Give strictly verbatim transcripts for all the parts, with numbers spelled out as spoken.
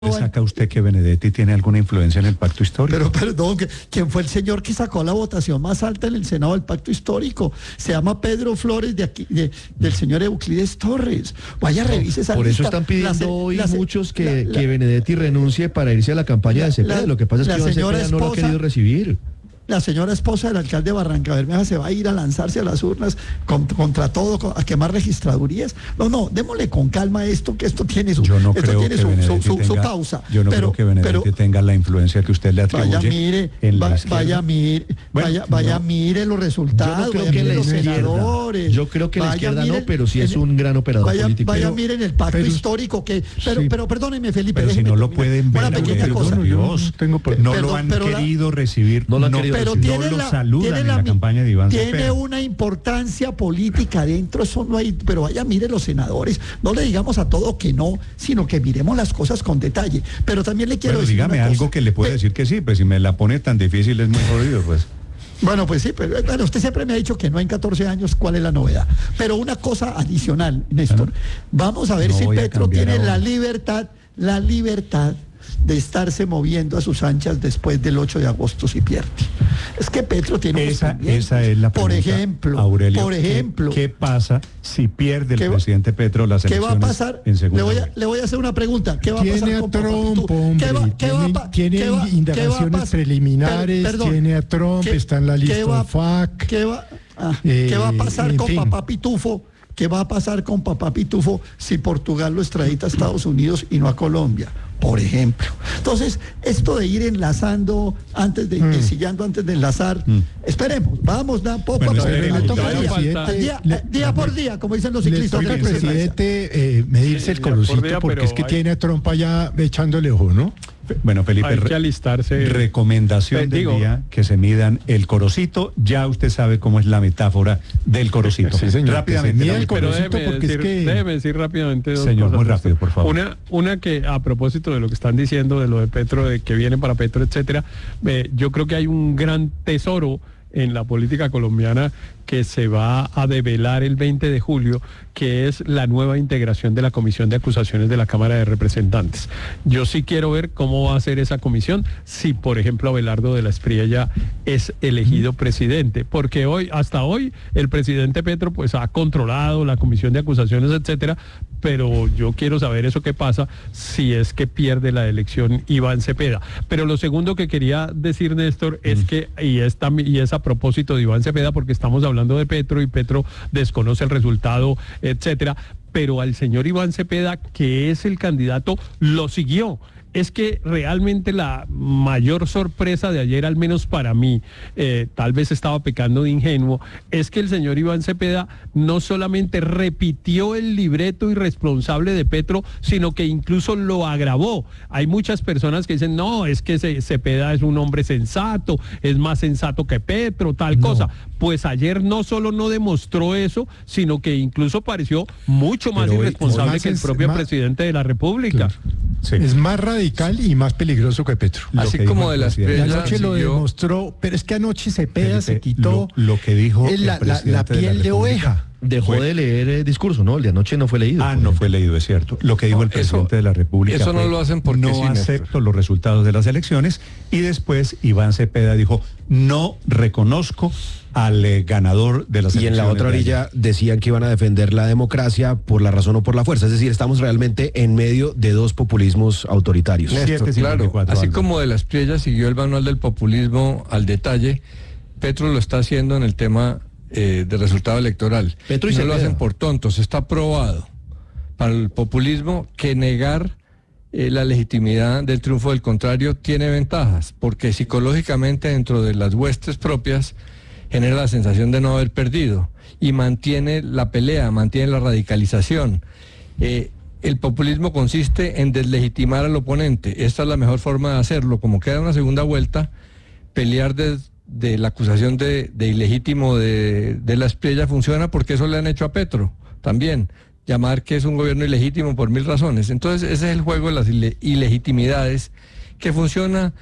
¿Saca usted que Benedetti tiene alguna influencia en el pacto histórico? Pero perdón, ¿quién fue el señor que sacó la votación más alta en el Senado del pacto histórico? Se llama Pedro Flores, de aquí, de, del señor Euclides Torres. Vaya, revise esa Por lista. eso están pidiendo la, hoy la, muchos que, la, que Benedetti renuncie para irse a la campaña la, de Cepeda. la, Lo que pasa es que Iván Cepeda esposa, no lo ha querido recibir. La señora esposa del alcalde de Barranca Bermeja se va a ir a lanzarse a las urnas con, contra todo, con, a quemar registradurías. No, no, démosle con calma esto, que esto tiene su, yo no esto creo tiene que su, Benedetti su, su, tenga, su pausa. Yo no pero, creo que Benedetti pero, tenga la influencia que usted le atribuye. Vaya, mire, en la va, izquierda. vaya, mire, bueno, vaya, vaya, no. mire los resultados, Yo no creo vaya, que mire la los izquierda, senadores. Yo creo que la vaya, izquierda mire, no, pero sí es en, un gran operador vaya, político. Vaya, pero, miren el pacto pero, histórico que, pero, sí, pero perdóneme, Felipe. Pero si no lo terminar. pueden ver, Una pequeña no, cosa. no, Dios, tengo, no perdón, lo han pero querido la, recibir, no lo han no, querido pero recibir. tiene no la, lo saludan tiene en la, la campaña de Iván Tiene Cepeda. una importancia política dentro, eso no hay, pero vaya, mire los senadores, no le digamos a todo que no, sino que miremos las cosas con detalle. Pero también le quiero bueno, decir dígame una algo cosa. que le puede Pe- decir que sí, pues si me la pone tan difícil es muy jodido, pues. Bueno, pues sí, pero bueno, usted siempre me ha dicho que no en catorce años cuál es la novedad. Pero una cosa adicional, Néstor, Bueno, vamos a ver no si voy a Petro cambiar tiene ahora. la libertad, la libertad de estarse moviendo a sus anchas después del ocho de agosto si pierde. Es que Petro tiene unos Esa, pendientes. esa es la pregunta, Por ejemplo, Aurelio, por ¿qué- ejemplo, ¿qué, pasa si pierde el ¿qué va- presidente Petro las ¿qué elecciones va a pasar? en Le segunda voy, a, vuelta? le voy a hacer una pregunta. ¿Qué va a pasar Tiene a con Papá Trump, Pitú? hombre, ¿Qué va, qué va a tiene, pa- tiene qué va- qué va a indagaciones pasar? preliminares, Per- perdón, tiene a Trump, ¿qué- está en la qué lista va- F A C. ¿Qué va, ah, Eh, ¿qué va a pasar en con fin. Papá Pitufo? ¿Qué va a pasar con Papá Pitufo si Portugal lo extradita a Estados Unidos y no a Colombia? Por ejemplo. Entonces, esto de ir enlazando antes de, Mm. ensillando antes de enlazar, Mm. esperemos, vamos, da poco Bueno, a poco, esperemos. al toca al día, presidente, al día, le- día por día, como dicen los Le ciclistas. toca de al la prensa. presidente eh, medirse el día por colorcito día, porque pero es que hay- tiene a Trump allá echándole ojo, ¿no? Bueno, Felipe, Hay que re- alistarse. recomendación Eh, del digo- día, que se midan el corocito. Ya usted sabe cómo es la metáfora del corocito. Sí, señor, Rápidamente. que se mida el Raúl, Pero Corocito, déjeme porque es decir, que- déjeme decir rápidamente dos Señor, cosas. muy rápido, por favor. Una, una que a propósito de lo que están diciendo, de lo de Petro, de que viene para Petro, etcétera, eh, yo creo que hay un gran tesoro en la política colombiana que se va a develar el veinte de julio, que es la nueva integración de la Comisión de Acusaciones de la Cámara de Representantes. Yo sí quiero ver cómo va a ser esa comisión, si por ejemplo Abelardo de la Espriella es elegido presidente, porque hoy, hasta hoy, el presidente Petro pues ha controlado la Comisión de Acusaciones, etcétera, pero yo quiero saber eso qué pasa si es que pierde la elección Iván Cepeda. Pero lo segundo que quería decir, Néstor, es que, y es, tam- y es a propósito de Iván Cepeda, porque estamos hablando de Petro y Petro desconoce el resultado, etcétera, pero al señor Iván Cepeda, que es el candidato, lo siguió. Es que realmente la mayor sorpresa de ayer, al menos para mí, eh, tal vez estaba pecando de ingenuo, es que el señor Iván Cepeda no solamente repitió el libreto irresponsable de Petro, sino que incluso lo agravó. Hay muchas personas que dicen, no, es que Ce- Cepeda es un hombre sensato, es más sensato que Petro, tal No. cosa. Pues ayer no solo no demostró eso, sino que incluso pareció mucho más Pero hoy- irresponsable más que el es- propio más- presidente de la República. Claro. Sí. Es más radical y más peligroso que Petro. Lo Así que dijo como el de las presidente. Y Ella anoche lo siguió- demostró, pero es que anoche Cepeda se Felipe, quitó lo, lo que dijo el- el la, la- presidente la de piel de, República. oveja. Dejó Fue- de leer eh, discurso, ¿no? El de anoche no fue leído. Ah, por no ejemplo. fue leído, es cierto. Lo que dijo No, el presidente eso- de la República. eso no fue, lo hacen porque no sí, Néstor. acepto los resultados de las elecciones. Y después Iván Cepeda dijo, no reconozco al eh, ganador de las Y en elecciones. la otra de ayer. orilla decían que iban a defender la democracia por la razón o por la fuerza. Es decir, estamos realmente en medio de dos populismos autoritarios. Néstor, siete cincuenta y claro, cuatro, así Álvaro. como de la Espriella siguió el manual del populismo al detalle, Petro lo está haciendo en el tema eh, de resultado electoral. Petro y no lo Cepeda. hacen por tontos, está probado para el populismo que negar eh, la legitimidad del triunfo del contrario tiene ventajas, porque psicológicamente dentro de las huestes propias genera la sensación de no haber perdido y mantiene la pelea, mantiene la radicalización. Eh, el populismo consiste en deslegitimar al oponente. Esta es la mejor forma de hacerlo. Como queda una segunda vuelta, pelear desde de la acusación de, de ilegítimo de, de la Espriella funciona porque eso le han hecho a Petro también. Llamar que es un gobierno ilegítimo por mil razones. Entonces ese es el juego de las ile- ilegitimidades que funciona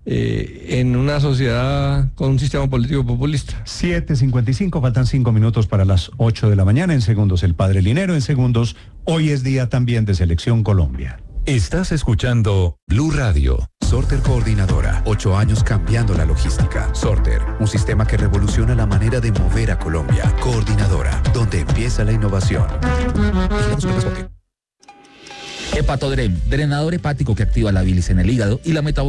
eh, en una sociedad con un sistema político populista. siete cincuenta y cinco, faltan cinco minutos para las ocho de la mañana. En segundos el Padre Linero, en segundos hoy es día también de Selección Colombia. Estás escuchando Blue Radio. Sorter Coordinadora, ocho años cambiando la logística. Sorter, un sistema que revoluciona la manera de mover a Colombia. Coordinadora, donde empieza la innovación. Hepatodrem, drenador hepático que activa la bilis en el hígado y la metabolización